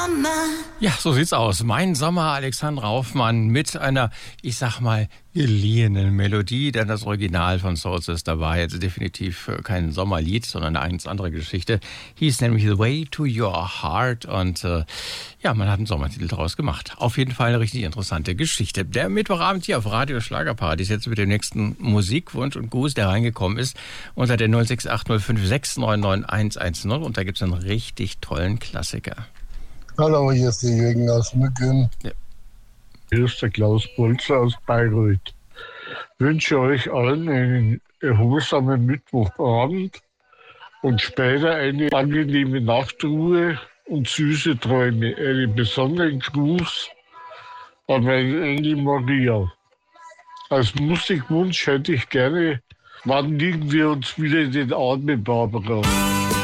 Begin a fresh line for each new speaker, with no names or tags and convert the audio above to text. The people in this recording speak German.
Ja, so sieht's aus. Mein Sommer, Alexandra Hoffmann mit einer, ich sag mal, geliehenen Melodie, denn das Original von Soul Sister war jetzt definitiv kein Sommerlied, sondern eine ganz andere Geschichte. Hieß nämlich The Way to Your Heart und ja, man hat einen Sommertitel daraus gemacht. Auf jeden Fall eine richtig interessante Geschichte. Der Mittwochabend hier auf Radio Schlagerpartys jetzt mit dem nächsten Musikwunsch und Gruß, der reingekommen ist, unter der 06805699110 und da gibt's einen richtig tollen Klassiker.
Hallo, hier ist der Jürgen aus Mücken.
Ja.
Hier ist der Klaus Bolzer aus Bayreuth. Ich wünsche euch allen einen erholsamen Mittwochabend und später eine angenehme Nachtruhe und süße Träume. Einen besonderen Gruß an meine Engel Maria. Als Musikwunsch hätte ich gerne, wann liegen wir uns wieder in den Armen, Barbara?